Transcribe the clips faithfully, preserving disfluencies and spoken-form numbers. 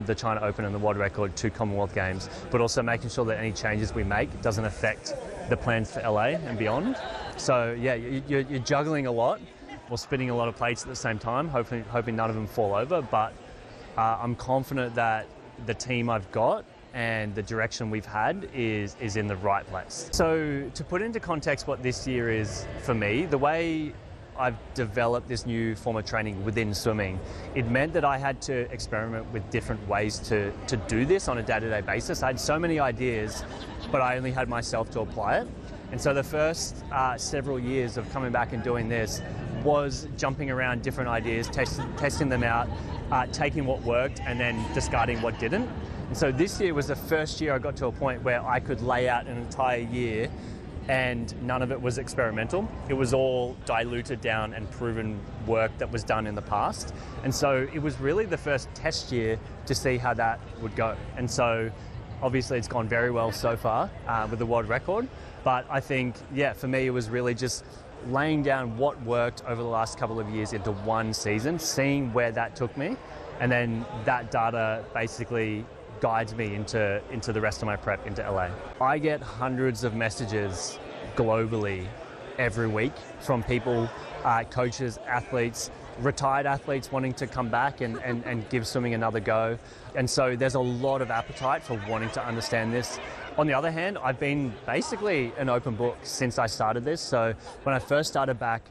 the China Open and the world record to Commonwealth Games, but also making sure that any changes we make doesn't affect the plans for L A and beyond. So yeah, you're, you're juggling a lot or spinning a lot of plates at the same time, hoping, hoping none of them fall over, but uh, I'm confident that the team I've got and the direction we've had is, is in the right place. So to put into context what this year is for me, the way I've developed this new form of training within swimming, it meant that I had to experiment with different ways to, to do this on a day-to-day basis. I had so many ideas, but I only had myself to apply it. And so the first uh, several years of coming back and doing this was jumping around different ideas, test, testing them out, uh, taking what worked and then discarding what didn't. And so this year was the first year I got to a point where I could lay out an entire year and none of it was experimental. It was all diluted down and proven work that was done in the past. And so it was really the first test year to see how that would go. And so obviously it's gone very well so far uh, with the world record. But I think, yeah, for me it was really just laying down what worked over the last couple of years into one season, seeing where that took me, and then that data basically guides me into, into the rest of my prep into L A. I get hundreds of messages globally every week from people, uh, coaches, athletes, retired athletes wanting to come back and, and, and give swimming another go. And so there's a lot of appetite for wanting to understand this. On the other hand, I've been basically an open book since I started this. So when I first started back,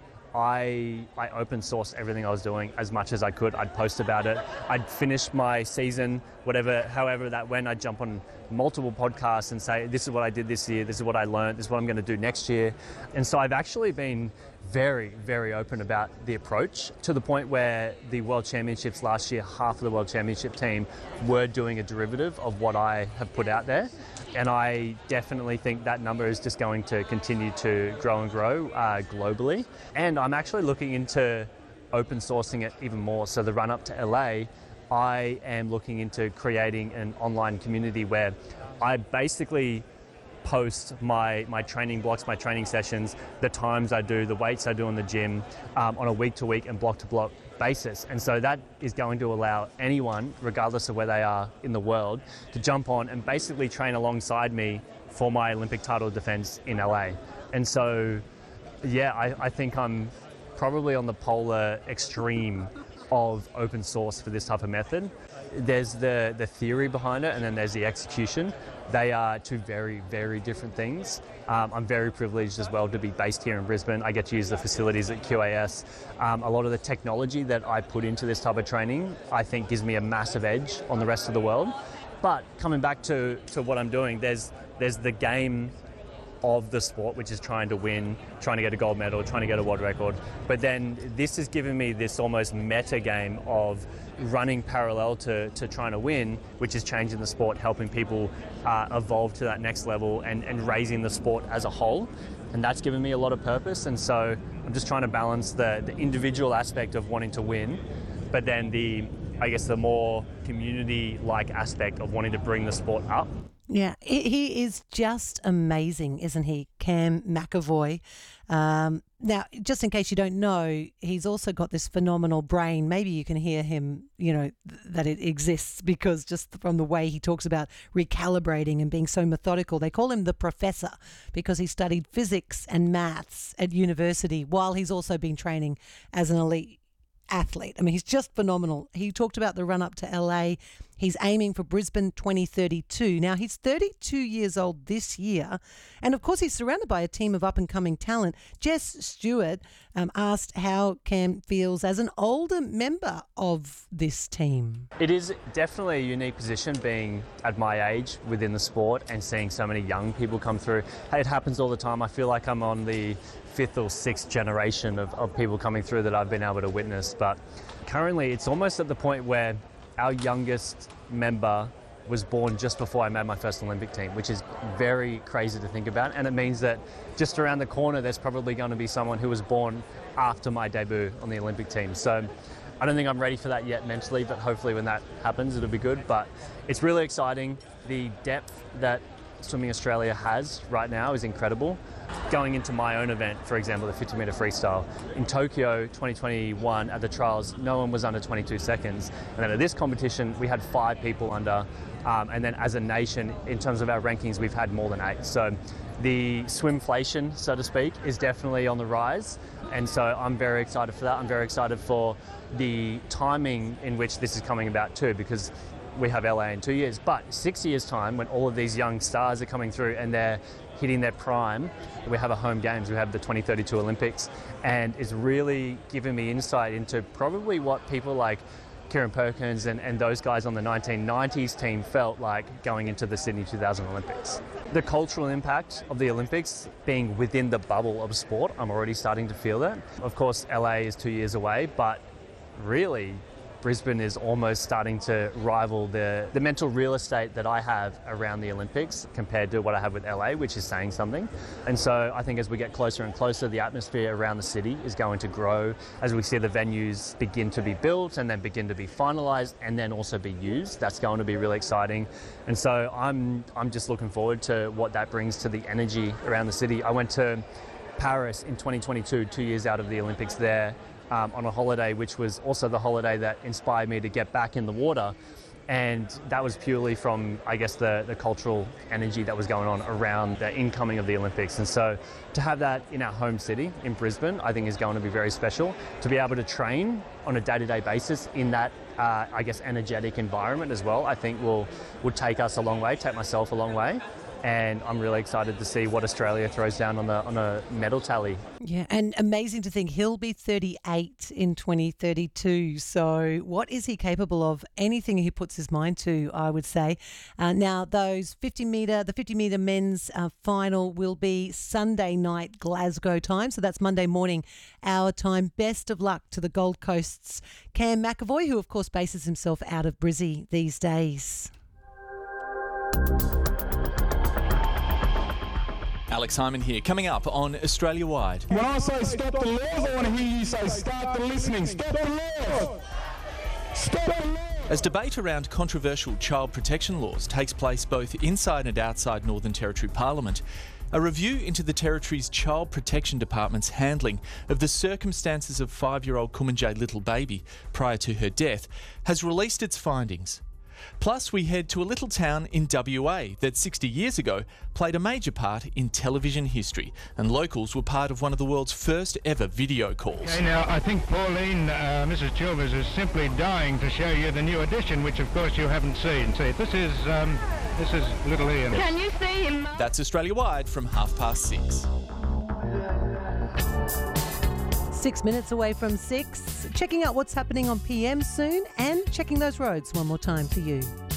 I, I open sourced everything I was doing as much as I could. I'd post about it. I'd finish my season, whatever, however that went. I'd jump on multiple podcasts and say, this is what I did this year. This is what I learned. This is what I'm going to do next year. And so I've actually been very, very open about the approach, to the point where the World Championships last year, half of the World Championship team were doing a derivative of what I have put out there. And I definitely think that number is just going to continue to grow and grow uh, globally. And I'm actually looking into open sourcing it even more. So the run up to L A, I am looking into creating an online community where I basically post my, my training blocks, my training sessions, the times I do, the weights I do in the gym um, on a week to week and block to block basis. And so that is going to allow anyone, regardless of where they are in the world, to jump on and basically train alongside me for my Olympic title defense in L A. And so, yeah, I, I think I'm probably on the polar extreme of open source for this type of method. There's the, the theory behind it, and then there's the execution. They are two very, very different things. Um, I'm very privileged as well to be based here in Brisbane. I get to use the facilities at Q A S. Um, a lot of the technology that I put into this type of training, I think gives me a massive edge on the rest of the world. But coming back to, to what I'm doing, there's, there's the game of the sport, which is trying to win, trying to get a gold medal, trying to get a world record. But then this has given me this almost meta game of running parallel to, to trying to win, which is changing the sport, helping people uh, evolve to that next level and, and raising the sport as a whole. And that's given me a lot of purpose. And so I'm just trying to balance the, the individual aspect of wanting to win, but then the, I guess, the more community-like aspect of wanting to bring the sport up. Yeah, he is just amazing, isn't he, Cam McEvoy? Um, now, just in case you don't know, he's also got this phenomenal brain. Maybe you can hear him, you know, th- that it exists, because just from the way he talks about recalibrating and being so methodical. They call him the professor because he studied physics and maths at university while he's also been training as an elite athlete. I mean, he's just phenomenal. He talked about the run up to L A. He's aiming for Brisbane twenty thirty-two. Now, he's thirty-two years old this year. And of course, he's surrounded by a team of up and coming talent. Jess Stewart um, asked how Cam feels as an older member of this team. It is definitely a unique position being at my age within the sport and seeing so many young people come through. It happens all the time. I feel like I'm on the fifth or sixth generation of, of people coming through that I've been able to witness. But currently, it's almost at the point where our youngest member was born just before I made my first Olympic team, which is very crazy to think about. And it means that just around the corner, there's probably going to be someone who was born after my debut on the Olympic team. So I don't think I'm ready for that yet mentally, but hopefully when that happens, it'll be good. But it's really exciting. The depth that Swimming Australia has right now is incredible. Going into my own event, for example, the fifty metre freestyle, in Tokyo twenty twenty-one at the trials, no one was under twenty-two seconds. And then at this competition, we had five people under. Um, and then as a nation, in terms of our rankings, we've had more than eight. So the swimflation, so to speak, is definitely on the rise. And so I'm very excited for that. I'm very excited for the timing in which this is coming about too, because we have L A in two years. But six years' time, when all of these young stars are coming through and they're hitting their prime, we have a home games, we have the twenty thirty-two Olympics, and it's really given me insight into probably what people like Kieran Perkins and, and those guys on the nineteen nineties team felt like going into the Sydney two thousand Olympics. The cultural impact of the Olympics being within the bubble of sport, I'm already starting to feel that. Of course, L A is two years away, but really, Brisbane is almost starting to rival the, the mental real estate that I have around the Olympics compared to what I have with L A, which is saying something. And so I think as we get closer and closer, the atmosphere around the city is going to grow as we see the venues begin to be built and then begin to be finalised and then also be used. That's going to be really exciting. And so I'm, I'm just looking forward to what that brings to the energy around the city. I went to Paris in twenty twenty-two, two years out of the Olympics there. Um, on a holiday, which was also the holiday that inspired me to get back in the water. And that was purely from, I guess, the, the cultural energy that was going on around the incoming of the Olympics. And so to have that in our home city, in Brisbane, I think is going to be very special. To be able to train on a day-to-day basis in that, uh, I guess, energetic environment as well, I think will, will take us a long way, take myself a long way. And I'm really excited to see what Australia throws down on the on a medal tally. Yeah, and amazing to think he'll be thirty-eight in twenty thirty-two. So what is he capable of? Anything he puts his mind to, I would say. Uh, now, those fifty metre, the fifty metre men's uh, final will be Sunday night Glasgow time. So that's Monday morning our time. Best of luck to the Gold Coast's Cam McEvoy, who of course bases himself out of Brizzy these days. Alex Hyman here, coming up on Australia Wide. When I say stop the laws, I want to hear you say start the listening. Stop the laws! Stop the laws! As debate around controversial child protection laws takes place both inside and outside Northern Territory Parliament, a review into the Territory's Child Protection Department's handling of the circumstances of five-year-old Kumanjayi Little Baby prior to her death has released its findings. Plus, we head to a little town in W A that sixty years ago played a major part in television history, and locals were part of one of the world's first ever video calls. Okay, now I think Pauline, uh, Missus Chilvers, is simply dying to show you the new edition, which of course you haven't seen. See, this is um, this is Little Ian. Can you see him? That's Australia Wide from half past six. Six minutes away from six. Checking out what's happening on P M soon and checking those roads one more time for you.